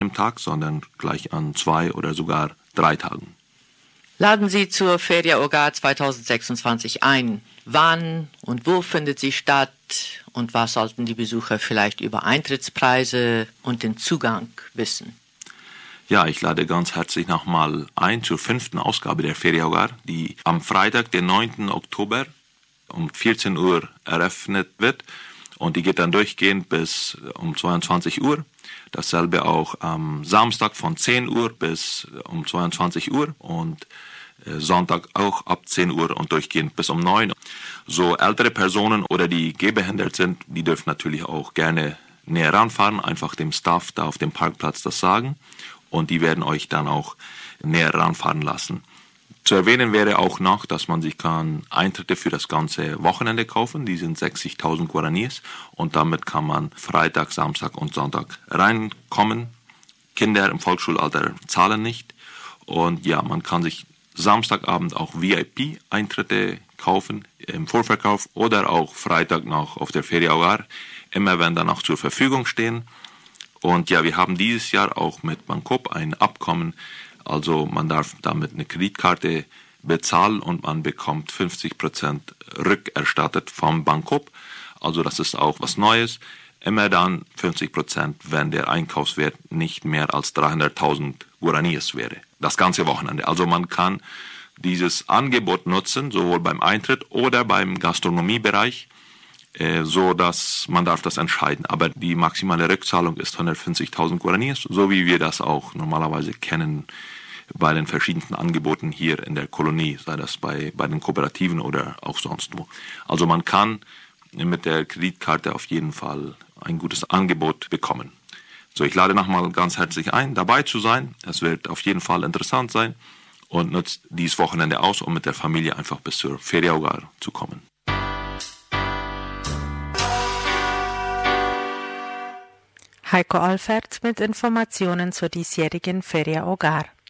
einem Tag, sondern gleich an 2 oder sogar 3 Tagen. Laden Sie zur Feria Hogar 2026 ein. Wann und wo findet sie statt und was sollten die Besucher vielleicht über Eintrittspreise und den Zugang wissen? Ja, ich lade ganz herzlich nochmal ein zur 5. Ausgabe der Feria Hogar, die am Freitag, den 9. Oktober um 14 Uhr eröffnet wird und die geht dann durchgehend bis um 22 Uhr. Dasselbe auch am Samstag von 10 Uhr bis um 22 Uhr und Sonntag auch ab 10 Uhr und durchgehend bis um 9 Uhr. So ältere Personen oder die gehbehindert sind, die dürfen natürlich auch gerne näher ranfahren, einfach dem Staff da auf dem Parkplatz das sagen und die werden euch dann auch näher ranfahren lassen. Zu erwähnen wäre auch noch, dass man sich kann Eintritte für das ganze Wochenende kaufen. Die sind 60.000 Guaraníes und damit kann man Freitag, Samstag und Sonntag reinkommen. Kinder im Volksschulalter zahlen nicht und ja, man kann sich Samstagabend auch VIP-Eintritte kaufen im Vorverkauf oder auch Freitag noch auf der Feria Hogar, immer wenn danach zur Verfügung stehen. Und ja, wir haben dieses Jahr auch mit Bancoop ein Abkommen, also man darf damit eine Kreditkarte bezahlen und man bekommt 50% rückerstattet vom Bancoop. Also das ist auch was Neues. Immer dann 50%, wenn der Einkaufswert nicht mehr als 300.000 Guaraníes wäre. Das ganze Wochenende. Also man kann dieses Angebot nutzen, sowohl beim Eintritt oder beim Gastronomiebereich, so dass man darf das entscheiden. Aber die maximale Rückzahlung ist 150.000 Guaraníes, so wie wir das auch normalerweise kennen bei den verschiedenen Angeboten hier in der Kolonie, sei das bei den Kooperativen oder auch sonst wo. Also man kann mit der Kreditkarte auf jeden Fall ein gutes Angebot bekommen. So, ich lade nochmal ganz herzlich ein, dabei zu sein. Es wird auf jeden Fall interessant sein und nutzt dieses Wochenende aus, um mit der Familie einfach bis zur Feria Hogar zu kommen. Heiko Alfert mit Informationen zur diesjährigen Feria Hogar.